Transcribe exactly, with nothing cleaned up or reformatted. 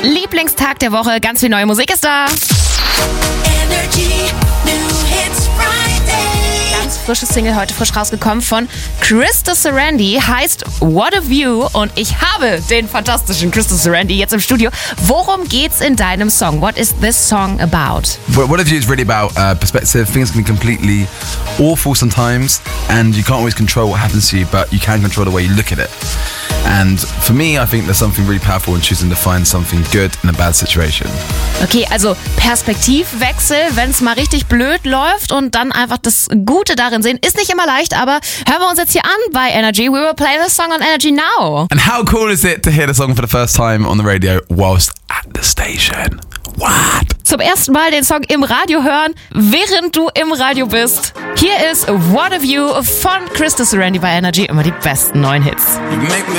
Lieblingstag der Woche, ganz viel neue Musik ist da. Energy New Hits Friday. Ganz frische Single, heute frisch rausgekommen von Krista Sarandie, heißt What a View, und ich habe den fantastischen Krista Sarandie jetzt im Studio. Worum geht's in deinem Song? What is this song about? What a View is really about uh, perspective. Things can be completely awful sometimes, and you can't always control what happens to you, but you can control the way you look at it. And for me, I think there's something really powerful in choosing to find something good in a bad situation. Okay, also Perspektivwechsel, wenn es mal richtig blöd läuft und dann einfach das Gute darin sehen, ist nicht immer leicht, aber hören wir uns jetzt hier an bei Energy. We will play this song on Energy now. And how cool is it to hear the song for the first time on the radio whilst at the station? What? Zum ersten Mal den Song im Radio hören, während du im Radio bist. Hier ist What a View von Krista Sarandie bei Energy. Immer die besten neuen Hits. You make me